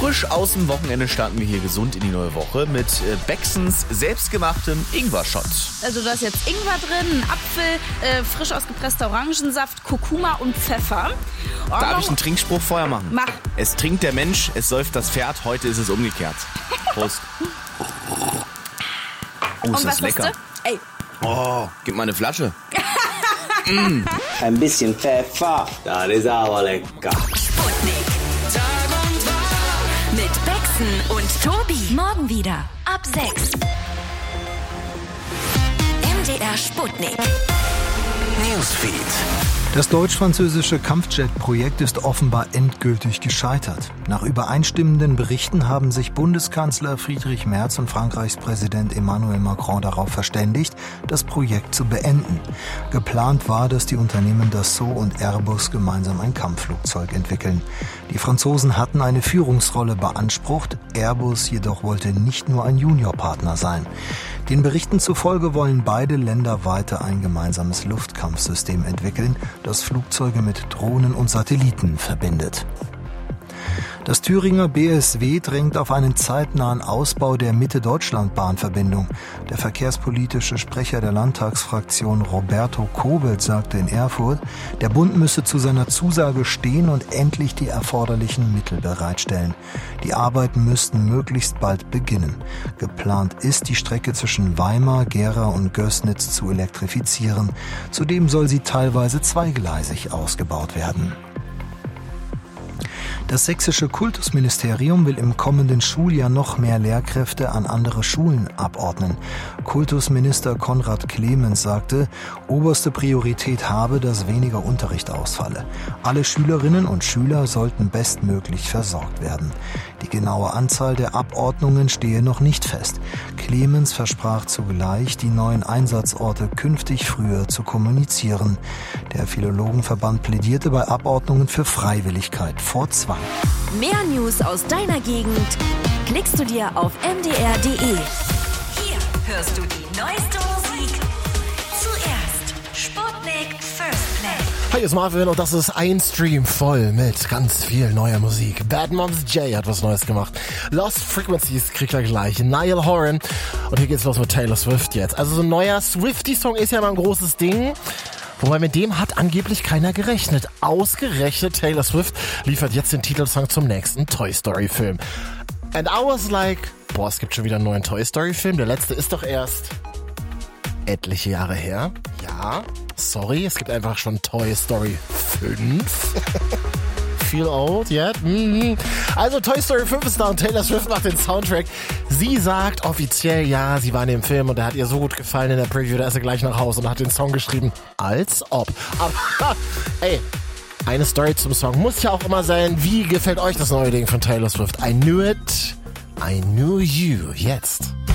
frisch aus dem Wochenende starten wir hier gesund in die neue Woche mit Bexens selbstgemachtem Ingwer-Shot. Also da ist jetzt Ingwer drin, ein Apfel, frisch ausgepresster Orangensaft, Kurkuma und Pfeffer. Darf ich einen Trinkspruch vorher machen? Mach. Es trinkt der Mensch, es säuft das Pferd, heute ist es umgekehrt. Prost. Oh, ist das lecker. Ey. Oh, gib mal eine Flasche. Ein bisschen Pfeffer, das ist aber lecker. Sputnik. Tag und Tag. Mit Bexen und Tobi. Morgen wieder ab 6. MDR Sputnik. Newsfeed. Das deutsch-französische Kampfjet-Projekt ist offenbar endgültig gescheitert. Nach übereinstimmenden Berichten haben sich Bundeskanzler Friedrich Merz und Frankreichs Präsident Emmanuel Macron darauf verständigt, das Projekt zu beenden. Geplant war, dass die Unternehmen Dassault und Airbus gemeinsam ein Kampfflugzeug entwickeln. Die Franzosen hatten eine Führungsrolle beansprucht, Airbus jedoch wollte nicht nur ein Juniorpartner sein. Den Berichten zufolge wollen beide Länder weiter ein gemeinsames Luftkampfsystem entwickeln, das Flugzeuge mit Drohnen und Satelliten verbindet. Das Thüringer BSW drängt auf einen zeitnahen Ausbau der Mitte-Deutschland-Bahnverbindung. Der verkehrspolitische Sprecher der Landtagsfraktion Roberto Kobelt sagte in Erfurt, der Bund müsse zu seiner Zusage stehen und endlich die erforderlichen Mittel bereitstellen. Die Arbeiten müssten möglichst bald beginnen. Geplant ist, die Strecke zwischen Weimar, Gera und Gößnitz zu elektrifizieren. Zudem soll sie teilweise zweigleisig ausgebaut werden. Das sächsische Kultusministerium will im kommenden Schuljahr noch mehr Lehrkräfte an andere Schulen abordnen. Kultusminister Konrad Clemens sagte, oberste Priorität habe, dass weniger Unterricht ausfalle. Alle Schülerinnen und Schüler sollten bestmöglich versorgt werden. Die genaue Anzahl der Abordnungen stehe noch nicht fest. Clemens versprach zugleich, die neuen Einsatzorte künftig früher zu kommunizieren. Der Philologenverband plädierte bei Abordnungen für Freiwilligkeit vor Zwang. Mehr News aus deiner Gegend klickst du dir auf mdr.de. Hier hörst du die neueste Musik. Zuerst Sputnik First Play. Hi, ist Marvin und das ist ein Stream voll mit ganz viel neuer Musik. Bad Moms J hat was Neues gemacht. Lost Frequencies kriegt er gleich. Niall Horan. Und hier geht's los mit Taylor Swift jetzt. Also so ein neuer Swiftie-Song ist ja mal ein großes Ding. Wobei mit dem hat angeblich keiner gerechnet. Ausgerechnet Taylor Swift liefert jetzt den Titelsong zum nächsten Toy Story Film. And I was like, boah, es gibt schon wieder einen neuen Toy Story Film. Der letzte ist doch erst etliche Jahre her. Ja, sorry, es gibt einfach schon Toy Story 5. Feel old yet? Also Toy Story 5 ist da und Taylor Swift macht den Soundtrack. Sie sagt offiziell, ja, sie war in dem Film und der hat ihr so gut gefallen in der Preview, da ist sie gleich nach Hause und hat den Song geschrieben. Als ob. Aber, ey, eine Story zum Song muss ja auch immer sein, wie gefällt euch das neue Ding von Taylor Swift? I knew it, I knew you. Jetzt.